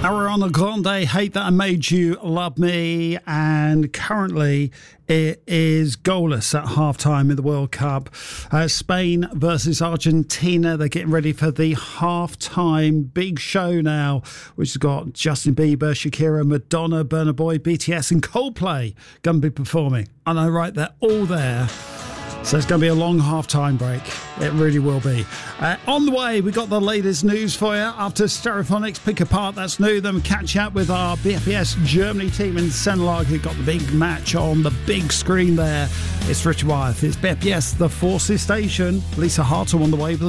Ariana Grande, Hate That I Made You Love Me, and currently it is goalless at half-time in the World Cup. Spain versus Argentina. They're getting ready for the half-time big show now, which has got Justin Bieber, Shakira, Madonna, Burna Boy, BTS and Coldplay going to be performing. I know, right? They're all there. So it's going to be a long half-time break. It really will be. On the way, we got the latest news for you. After Stereophonics Pick Apart, that's new. Then we catch up with our BFBS Germany team in Senlag, who got the big match on the big screen there. It's Richard Wyeth. It's BFBS, the Forces Station. Lisa Hartle on the way with